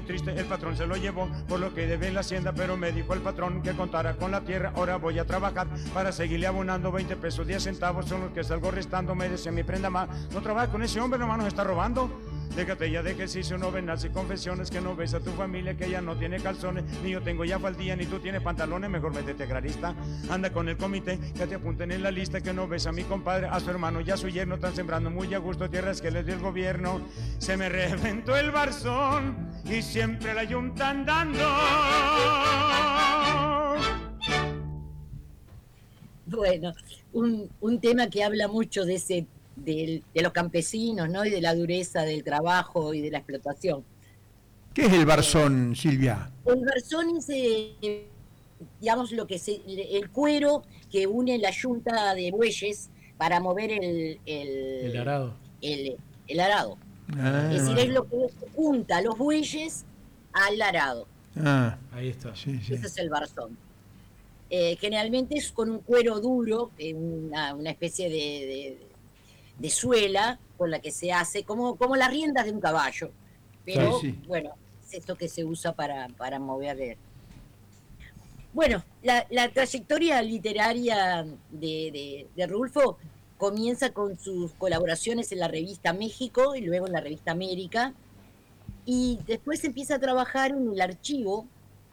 triste, el patrón se lo llevó por lo que debe en la hacienda, pero me dijo el patrón que contara con la tierra. Ahora voy a trabajar para seguirle abonando 20 pesos 10 centavos, son los que salgo restando, me desea mi prenda más. No trabaja con ese hombre, nomás nos está robando. Déjate ya de ejercicio, novenas y confesiones, que no ves a tu familia, que ella no tiene calzones, ni yo tengo ya faldilla, ni tú tienes pantalones, mejor métete agrarista. Anda con el comité, que te apunten en la lista, que no ves a mi compadre, a su hermano y a su yerno, están sembrando muy a gusto tierras que les dio el gobierno. Se me reventó el barzón y siempre la yunta andando. Bueno, un tema que habla mucho de los campesinos, ¿no? Y de la dureza del trabajo y de la explotación. ¿Qué es el barzón, Silvia? El barzón es, digamos, el cuero que une la yunta de bueyes para mover El arado. El arado. Es decir, es lo que junta los bueyes al arado. Ahí está. Sí. Ese es el barzón. Generalmente es con un cuero duro, una especie de suela con la que se hace, como las riendas de un caballo. Pero, bueno, es esto que se usa para mover. Bueno, la trayectoria literaria de Rulfo comienza con sus colaboraciones en la revista México y luego en la revista América. Y después empieza a trabajar en el archivo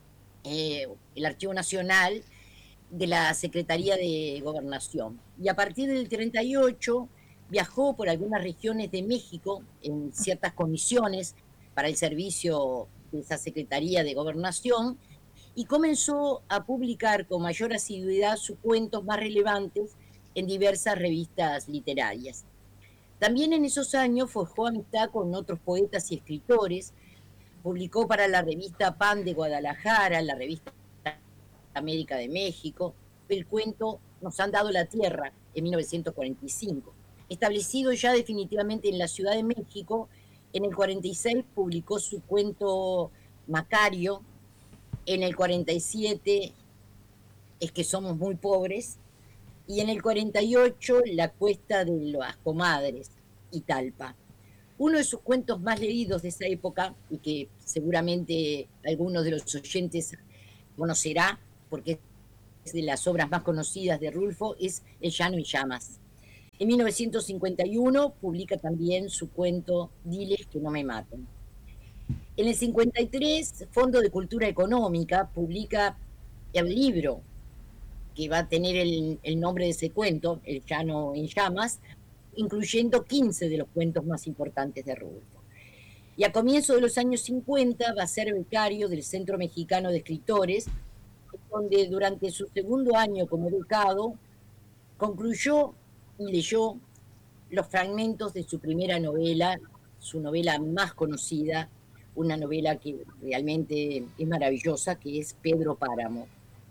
nacional de la Secretaría de Gobernación. Y a partir del 38 viajó por algunas regiones de México en ciertas comisiones para el servicio de esa Secretaría de Gobernación y comenzó a publicar con mayor asiduidad sus cuentos más relevantes en diversas revistas literarias. También en esos años forjó amistad con otros poetas y escritores, publicó para la revista Pan de Guadalajara, la revista América de México, el cuento Nos han dado la tierra, en 1945. Establecido ya definitivamente en la Ciudad de México, en el 46 publicó su cuento Macario, en el 47 Es que somos muy pobres, y en el 48 La cuesta de las comadres, Italpa. Uno de sus cuentos más leídos de esa época, y que seguramente algunos de los oyentes conocerá, porque es de las obras más conocidas de Rulfo, es El llano en llamas. En 1951 publica también su cuento Diles que no me maten. En el 53, Fondo de Cultura Económica publica el libro que va a tener el nombre de ese cuento, El llano en llamas, incluyendo 15 de los cuentos más importantes de Rulfo. Y a comienzos de los años 50 va a ser becario del Centro Mexicano de Escritores, donde durante su segundo año como becado concluyó y leyó los fragmentos de su primera novela, su novela más conocida, una novela que realmente es maravillosa, que es Pedro Páramo.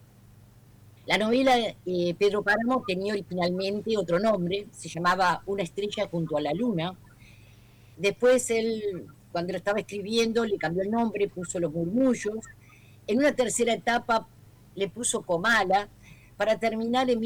La novela Pedro Páramo tenía originalmente otro nombre, se llamaba Una estrella junto a la luna. Después él, cuando lo estaba escribiendo, le cambió el nombre, puso Los murmullos. En una tercera etapa le puso Comala, para terminar en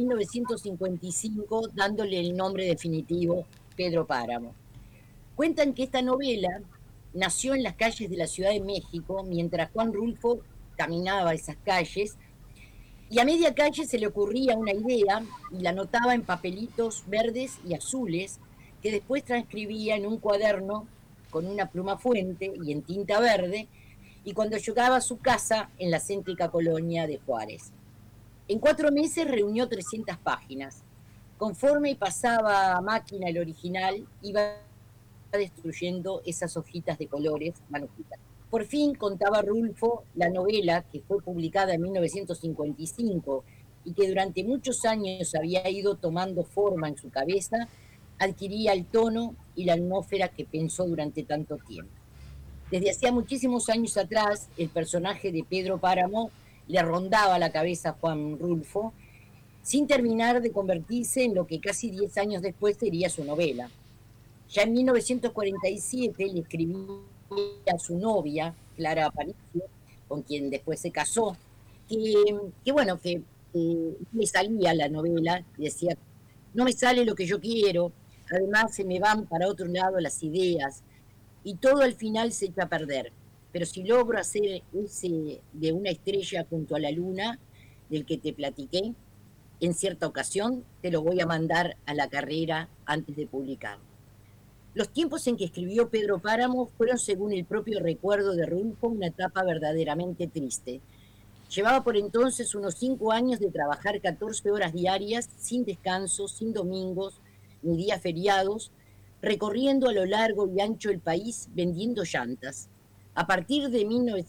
1955 dándole el nombre definitivo Pedro Páramo. Cuentan que esta novela nació en las calles de la Ciudad de México mientras Juan Rulfo caminaba esas calles, y a media calle se le ocurría una idea y la anotaba en papelitos verdes y azules que después transcribía en un cuaderno con una pluma fuente y en tinta verde, y cuando llegaba a su casa en la céntrica colonia de Juárez. En 4 meses reunió 300 páginas. Conforme pasaba a máquina el original, iba destruyendo esas hojitas de colores manuscritas. Por fin, contaba Rulfo, la novela, que fue publicada en 1955 y que durante muchos años había ido tomando forma en su cabeza, adquiría el tono y la atmósfera que pensó durante tanto tiempo. Desde hacía muchísimos años atrás, el personaje de Pedro Páramo le rondaba la cabeza a Juan Rulfo, sin terminar de convertirse en lo que casi 10 años después sería su novela. Ya en 1947 le escribía a su novia, Clara Aparicio, con quien después se casó, que bueno, que me salía la novela, decía, no me sale lo que yo quiero, además se me van para otro lado las ideas, y todo al final se echa a perder. pero si logro hacer ese de una estrella junto a la luna, del que te platiqué, en cierta ocasión te lo voy a mandar a la carrera antes de publicarlo. Los tiempos en que escribió Pedro Páramo fueron, según el propio recuerdo de Rulfo, una etapa verdaderamente triste. Llevaba por entonces unos 5 años de trabajar 14 horas diarias, sin descanso, sin domingos, ni días feriados, recorriendo a lo largo y ancho el país vendiendo llantas. A partir de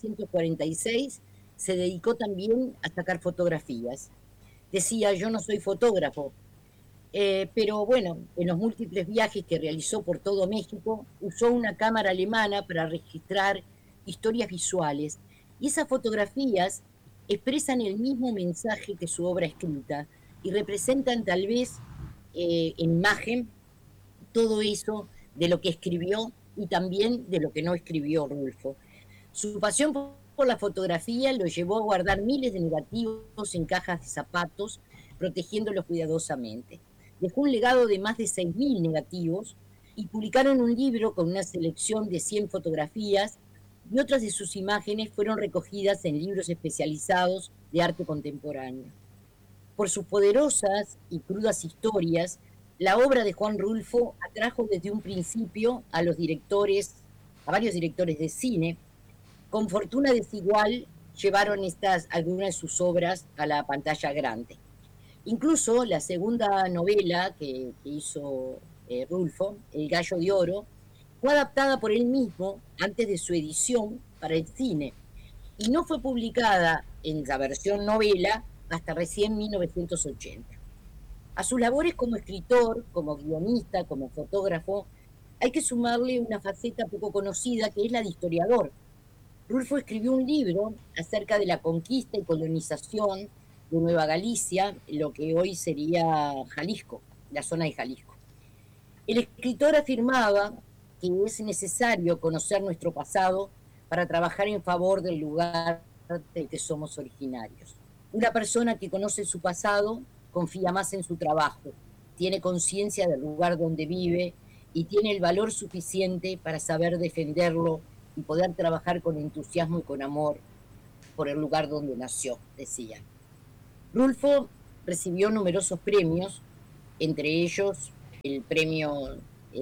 1946 se dedicó también a sacar fotografías. Decía, yo no soy fotógrafo, pero bueno, en los múltiples viajes que realizó por todo México, usó una cámara alemana para registrar historias visuales. Y esas fotografías expresan el mismo mensaje que su obra escrita y representan tal vez en imagen todo eso de lo que escribió y también de lo que no escribió Rulfo. Su pasión por la fotografía lo llevó a guardar miles de negativos en cajas de zapatos, protegiéndolos cuidadosamente. Dejó un legado de más de 6.000 negativos y publicaron un libro con una selección de 100 fotografías, y otras de sus imágenes fueron recogidas en libros especializados de arte contemporáneo. Por sus poderosas y crudas historias, la obra de Juan Rulfo atrajo desde un principio a varios directores de cine. Con fortuna desigual llevaron algunas de sus obras a la pantalla grande. Incluso la segunda novela que hizo Rulfo, El Gallo de Oro, fue adaptada por él mismo antes de su edición para el cine y no fue publicada en la versión novela hasta recién 1980. A sus labores como escritor, como guionista, como fotógrafo, hay que sumarle una faceta poco conocida que es la de historiador. Rulfo escribió un libro acerca de la conquista y colonización de Nueva Galicia, lo que hoy sería Jalisco, la zona de Jalisco. El escritor afirmaba que es necesario conocer nuestro pasado para trabajar en favor del lugar del que somos originarios. Una persona que conoce su pasado confía más en su trabajo, tiene conciencia del lugar donde vive y tiene el valor suficiente para saber defenderlo y poder trabajar con entusiasmo y con amor por el lugar donde nació, decía. Rulfo recibió numerosos premios, entre ellos el premio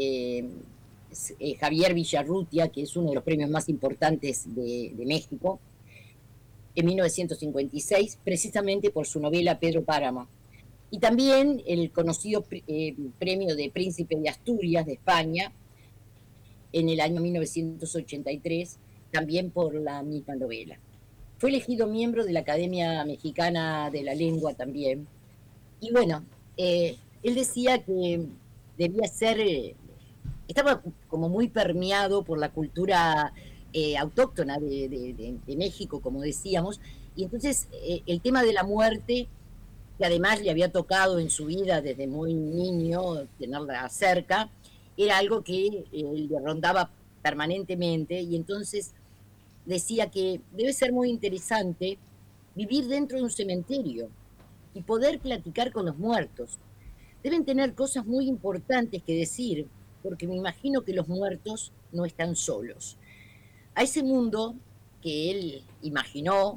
Javier Villarrutia, que es uno de los premios más importantes de México, en 1956, precisamente por su novela Pedro Páramo. Y también el conocido premio de Príncipe de Asturias de España, en el año 1983, también por la misma novela. Fue elegido miembro de la Academia Mexicana de la Lengua también. Y bueno, él decía que debía ser, estaba como muy permeado por la cultura autóctona de México, como decíamos, y entonces el tema de la muerte, que además le había tocado en su vida desde muy niño, tenerla cerca, era algo que le rondaba permanentemente, y entonces decía que debe ser muy interesante vivir dentro de un cementerio y poder platicar con los muertos. Deben tener cosas muy importantes que decir, porque me imagino que los muertos no están solos. A ese mundo que él imaginó,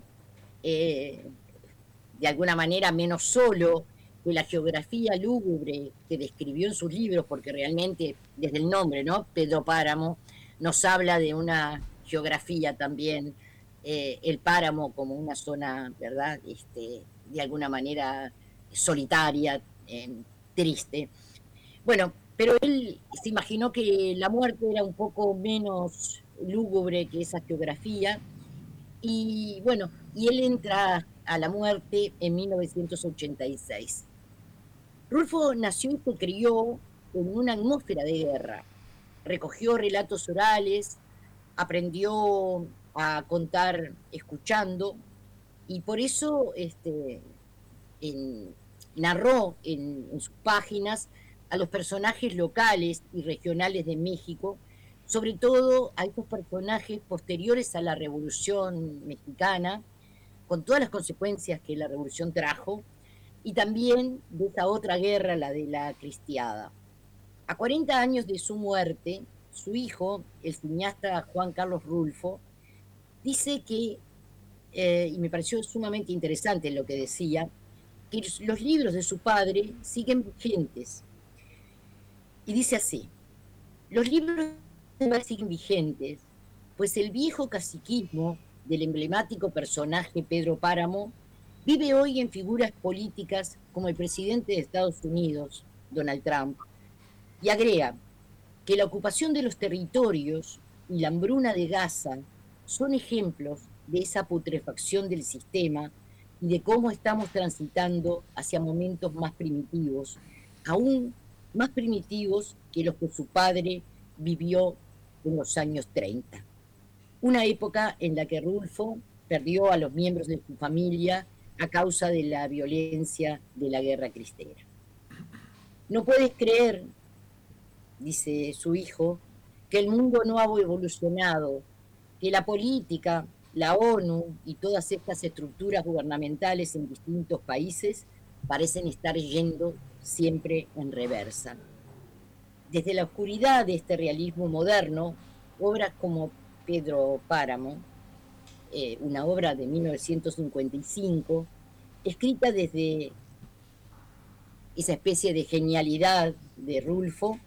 de alguna manera menos solo que la geografía lúgubre que describió en sus libros, porque realmente desde el nombre, ¿no? Pedro Páramo nos habla de una geografía también, el páramo como una zona, ¿verdad? De alguna manera solitaria, triste. Bueno, pero él se imaginó que la muerte era un poco menos lúgubre que esa geografía, y bueno, y él entra a la muerte en 1986. Rulfo nació y se crió en una atmósfera de guerra. Recogió relatos orales, aprendió a contar escuchando, y por eso narró en sus páginas a los personajes locales y regionales de México, sobre todo a estos personajes posteriores a la Revolución Mexicana, con todas las consecuencias que la Revolución trajo, y también de esa otra guerra, la de la Cristiada. A 40 años de su muerte, su hijo, el cineasta Juan Carlos Rulfo, dice que, y me pareció sumamente interesante lo que decía, que los libros de su padre siguen vigentes. Y dice así: los libros de su padre siguen vigentes, pues el viejo caciquismo del emblemático personaje Pedro Páramo vive hoy en figuras políticas como el presidente de Estados Unidos, Donald Trump, y agrega que la ocupación de los territorios y la hambruna de Gaza son ejemplos de esa putrefacción del sistema y de cómo estamos transitando hacia momentos más primitivos, aún más primitivos que los que su padre vivió en los años 30. Una época en la que Rulfo perdió a los miembros de su familia a causa de la violencia de la guerra cristera. No puedes creer, dice su hijo, que el mundo no ha evolucionado, que la política, la ONU y todas estas estructuras gubernamentales en distintos países parecen estar yendo siempre en reversa. Desde la oscuridad de este realismo moderno, obras como Pedro Páramo, una obra de 1955, escrita desde esa especie de genialidad de Rulfo,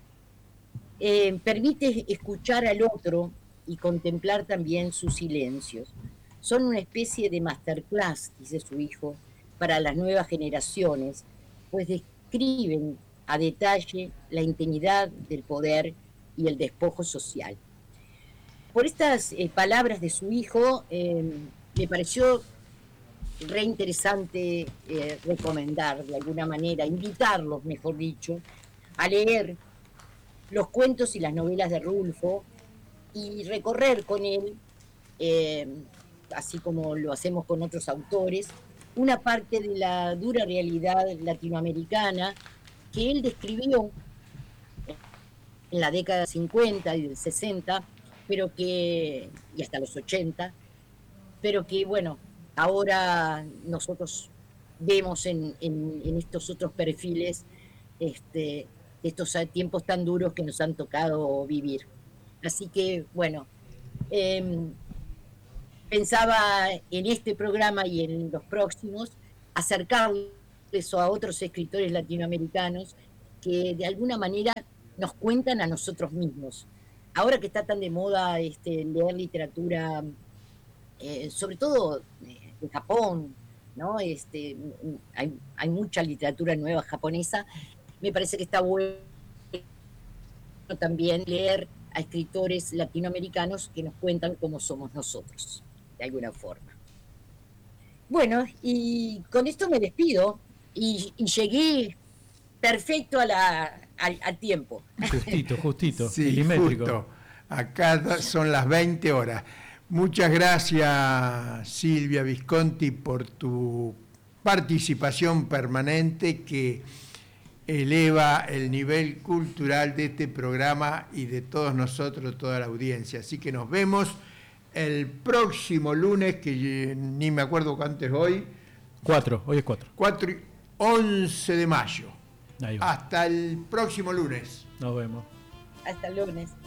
permite escuchar al otro y contemplar también sus silencios. Son una especie de masterclass, dice su hijo, para las nuevas generaciones, pues describen a detalle la intimidad del poder y el despojo social. Por estas palabras de su hijo, me pareció re interesante recomendar, de alguna manera, invitarlos, mejor dicho, a leer los cuentos y las novelas de Rulfo y recorrer con él, así como lo hacemos con otros autores, una parte de la dura realidad latinoamericana que él describió en la década 50 y del 60, pero que, y hasta los 80, pero que, bueno, ahora nosotros vemos en estos otros perfiles estos tiempos tan duros que nos han tocado vivir. Así que, bueno, pensaba en este programa y en los próximos acercarles eso a otros escritores latinoamericanos que de alguna manera nos cuentan a nosotros mismos. Ahora que está tan de moda leer literatura, sobre todo de Japón, ¿no? Hay mucha literatura nueva japonesa. Me parece que está bueno también leer a escritores latinoamericanos que nos cuentan cómo somos nosotros, de alguna forma. Bueno, y con esto me despido y llegué perfecto al tiempo. Justito, Sí, milimétrico. justo. Acá son las 20 horas. Muchas gracias, Silvia Visconti, por tu participación permanente que eleva el nivel cultural de este programa y de todos nosotros, toda la audiencia. Así que nos vemos el próximo lunes, que ni me acuerdo cuánto es hoy. Hoy es 4. 11 de mayo. Ahí va. Hasta el próximo lunes. Nos vemos. Hasta el lunes.